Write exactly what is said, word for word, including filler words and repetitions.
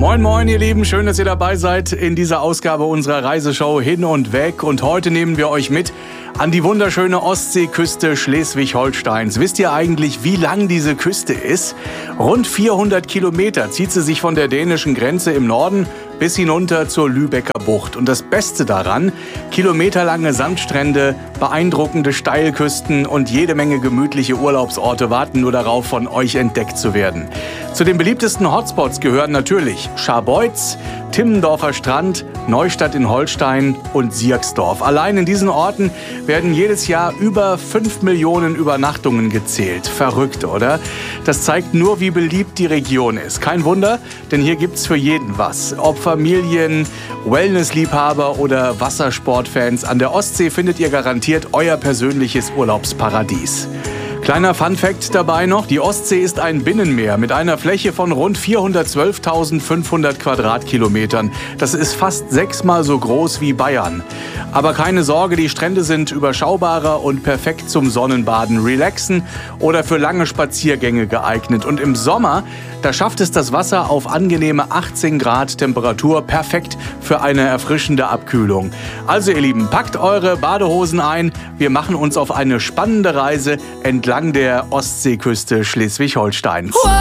Moin moin ihr Lieben, schön, dass ihr dabei seid in dieser Ausgabe unserer Reiseshow Hin und Weg. Und heute nehmen wir euch mit an die wunderschöne Ostseeküste Schleswig-Holsteins. Wisst ihr eigentlich, wie lang diese Küste ist? Rund vierhundert Kilometer zieht sie sich von der dänischen Grenze im Norden bis hinunter zur Lübecker Bucht. Und das Beste daran, kilometerlange Sandstrände, beeindruckende Steilküsten und jede Menge gemütliche Urlaubsorte warten nur darauf, von euch entdeckt zu werden. Zu den beliebtesten Hotspots gehören natürlich Scharbeutz, Timmendorfer Strand, Neustadt in Holstein und Sierksdorf. Allein in diesen Orten werden jedes Jahr über fünf Millionen Übernachtungen gezählt. Verrückt, oder? Das zeigt nur, wie beliebt die Region ist. Kein Wunder, denn hier gibt's für jeden was. Ob Familien, Wellnessliebhaber oder Wassersportfans, an der Ostsee findet ihr garantiert euer persönliches Urlaubsparadies. Kleiner Funfact dabei noch, die Ostsee ist ein Binnenmeer mit einer Fläche von rund vierhundertzwölftausendfünfhundert Quadratkilometern. Das ist fast sechsmal so groß wie Bayern. Aber keine Sorge, die Strände sind überschaubarer und perfekt zum Sonnenbaden, Relaxen oder für lange Spaziergänge geeignet. Und im Sommer, da schafft es das Wasser auf angenehme achtzehn Grad Temperatur, perfekt für eine erfrischende Abkühlung. Also ihr Lieben, packt eure Badehosen ein, wir machen uns auf eine spannende Reise entlang der Ostseeküste Schleswig-Holsteins.